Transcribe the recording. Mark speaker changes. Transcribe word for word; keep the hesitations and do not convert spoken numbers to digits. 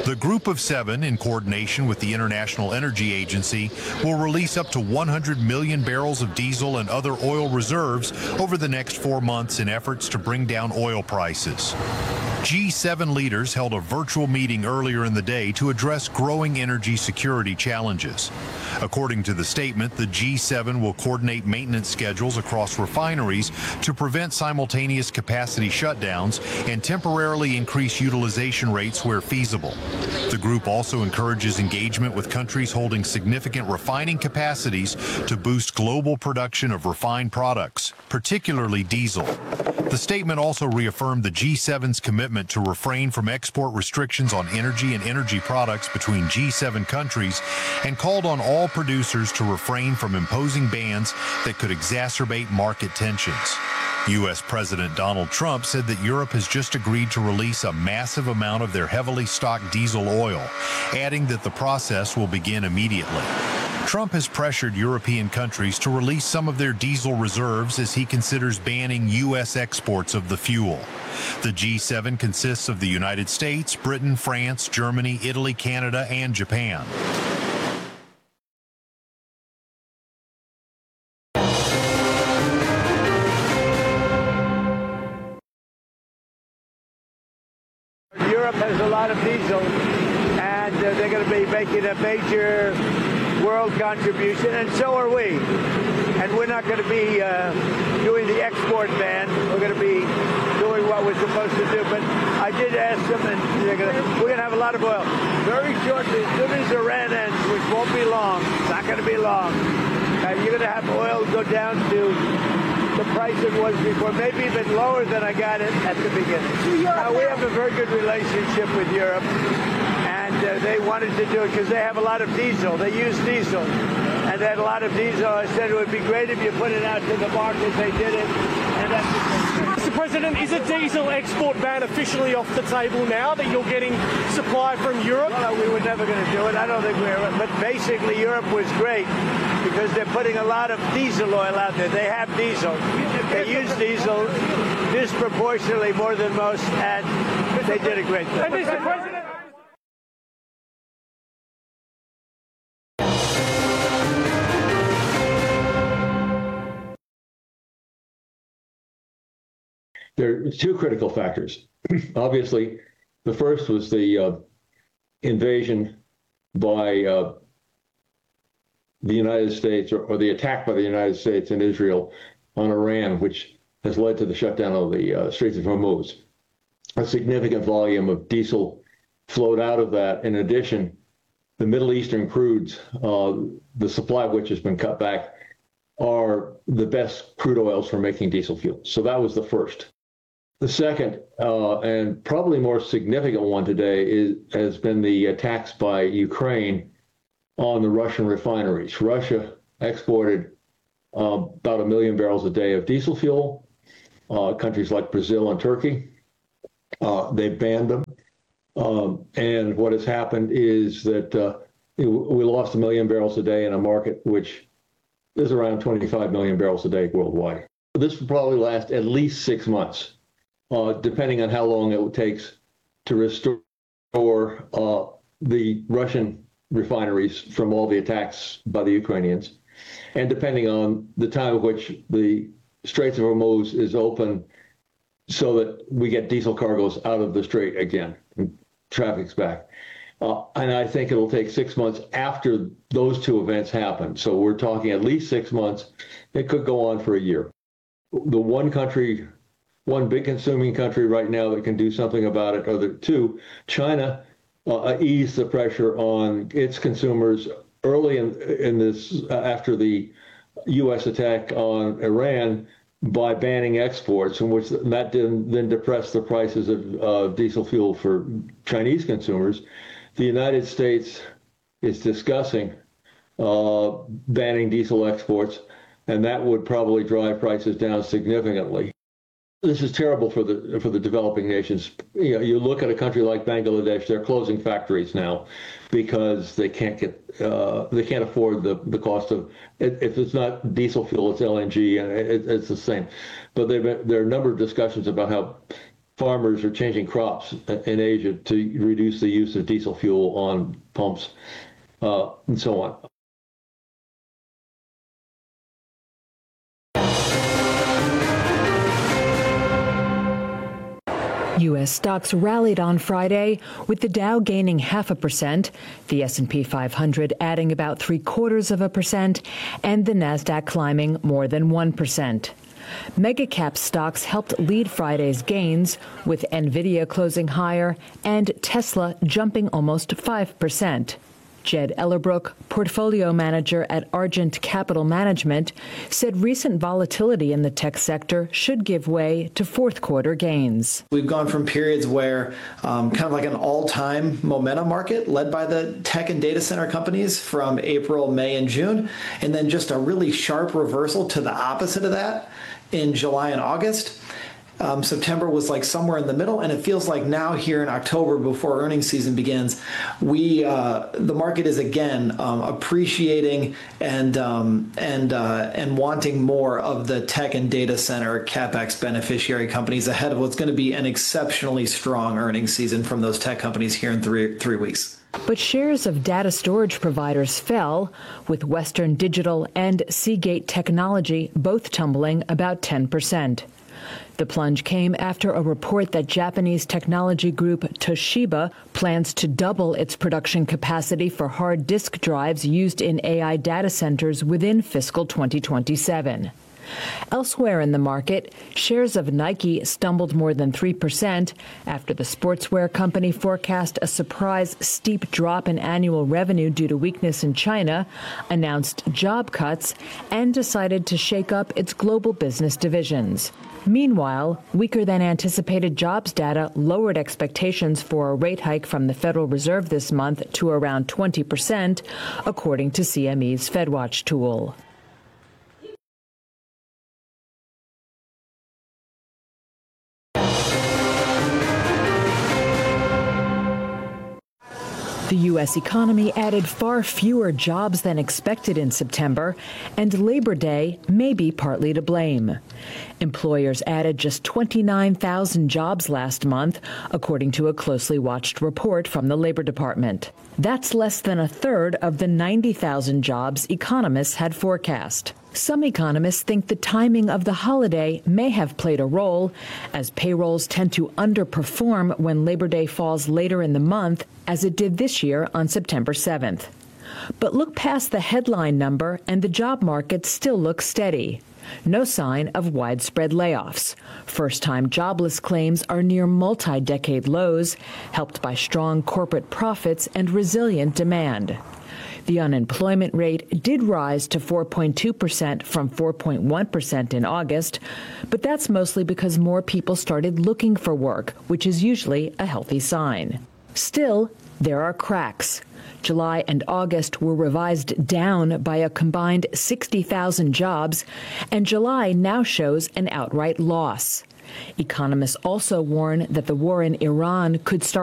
Speaker 1: The Group of Seven, in coordination with the International Energy Agency, will release up to one hundred million barrels of diesel and other oil reserves over the next four months in efforts to bring down oil prices. G seven leaders held a virtual meeting earlier in the day to address growing energy security challenges. According to the statement, the G seven will coordinate maintenance schedules across refineries to prevent simultaneous capacity shutdowns and temporarily increase utilization rates where feasible. The group also encourages engagement with countries holding significant refining capacities to boost global production of refined products, particularly diesel. The statement also reaffirmed the G seven's commitment to refrain from export restrictions on energy and energy products between G seven countries and called on all producers to refrain from imposing bans that could exacerbate market tensions. U S President Donald Trump said that Europe has just agreed to release a massive amount of their heavily stocked diesel oil, adding that the process will begin immediately. Trump has pressured European countries to release some of their diesel reserves as he considers banning U S exports of the fuel. The G seven consists of the United States, Britain, France, Germany, Italy, Canada, and Japan.
Speaker 2: Europe has a lot of diesel, and uh, they're going to be making a major world contribution, and so are we. And we're not going to be uh, doing the export ban. We're going to be doing what we're supposed to do. But I did ask them, and they're gonna, we're going to have a lot of oil. Very shortly, as soon as Iran ends, which won't be long, it's not going to be long, uh, you're going to have oil go down to the price it was before, maybe even lower than I got it at the beginning. Uh, we have a very good relationship with Europe, and uh, they wanted to do it because they have a lot of diesel. They use diesel, and they had a lot of diesel. I said it would be great if you put it out to the market. They did it, and that's
Speaker 3: Mister President, is a diesel export ban officially off the table now that you're getting supply from Europe?
Speaker 2: Well, we were never going to do it. I don't think we were. But basically, Europe was great because they're putting a lot of diesel oil out there. They have diesel. They use diesel disproportionately more than most, and they did a great thing.
Speaker 3: Mister President,
Speaker 4: there are two critical factors. Obviously, the first was the uh, invasion by uh, the United States, or, or the attack by the United States and Israel on Iran, which has led to the shutdown of the uh, Straits of Hormuz. A significant volume of diesel flowed out of that. In addition, the Middle Eastern crudes, uh, the supply of which has been cut back, are the best crude oils for making diesel fuel. So that was the first. The second, uh, and probably more significant one today, is, has been the attacks by Ukraine on the Russian refineries. Russia exported uh, about a million barrels a day of diesel fuel. Uh, countries like Brazil and Turkey, uh, they banned them. Um, and what has happened is that uh, we lost a million barrels a day in a market which is around twenty-five million barrels a day worldwide. This will probably last at least six months. Uh, depending on how long it takes to restore uh, the Russian refineries from all the attacks by the Ukrainians, and depending on the time at which the Straits of Hormuz is open so that we get diesel cargoes out of the strait again and traffic's back. Uh, and I think it'll take six months after those two events happen. So we're talking at least six months. It could go on for a year. The one country One big consuming country right now that can do something about it, or the two, China, uh, eased the pressure on its consumers early in, in this, uh, after the U S attack on Iran, by banning exports, in which that didn't then depress the prices of uh, diesel fuel for Chinese consumers. The United States is discussing uh, banning diesel exports, and that would probably drive prices down significantly. This is terrible for the for the developing nations. You know, you look at a country like Bangladesh; they're closing factories now because they can't get uh, they can't afford the the cost of. If it's not diesel fuel, it's L N G, and it, it's the same. But there are a number of discussions about how farmers are changing crops in Asia to reduce the use of diesel fuel on pumps, uh, and so on.
Speaker 5: U S stocks rallied on Friday, with the Dow gaining half a percent, the S and P five hundred adding about three quarters of a percent, and the Nasdaq climbing more than one percent. Mega-cap stocks helped lead Friday's gains, with Nvidia closing higher and Tesla jumping almost five percent. Jed Ellerbrook, portfolio manager at Argent Capital Management, said recent volatility in the tech sector should give way to fourth quarter gains.
Speaker 6: We've gone from periods where um, kind of like an all-time momentum market led by the tech and data center companies from April, May, and June, and then just a really sharp reversal to the opposite of that in July and August. Um, September was like somewhere in the middle, and it feels like now here in October, before earnings season begins, we uh, the market is again um, appreciating and um, and uh, and wanting more of the tech and data center CapEx beneficiary companies ahead of what's going to be an exceptionally strong earnings season from those tech companies here in three three weeks.
Speaker 5: But shares of data storage providers fell, with Western Digital and Seagate Technology both tumbling about ten percent. The plunge came after a report that Japanese technology group Toshiba plans to double its production capacity for hard disk drives used in A I data centers within fiscal twenty twenty-seven. Elsewhere in the market, shares of Nike stumbled more than three percent after the sportswear company forecast a surprise steep drop in annual revenue due to weakness in China, announced job cuts, and decided to shake up its global business divisions. Meanwhile, weaker than anticipated jobs data lowered expectations for a rate hike from the Federal Reserve this month to around twenty percent, according to C M E's FedWatch tool. The U S economy added far fewer jobs than expected in September, and Labor Day may be partly to blame. Employers added just twenty-nine thousand jobs last month, according to a closely watched report from the Labor Department. That's less than a third of the ninety thousand jobs economists had forecast. Some economists think the timing of the holiday may have played a role, as payrolls tend to underperform when Labor Day falls later in the month, as it did this year on September seventh. But look past the headline number and the job market still looks steady. No sign of widespread layoffs. First-time jobless claims are near multi-decade lows, helped by strong corporate profits and resilient demand. The unemployment rate did rise to four point two percent from four point one percent in August, but that's mostly because more people started looking for work, which is usually a healthy sign. Still, there are cracks. July and August were revised down by a combined sixty thousand jobs, and July now shows an outright loss. Economists also warn that the war in Iran could start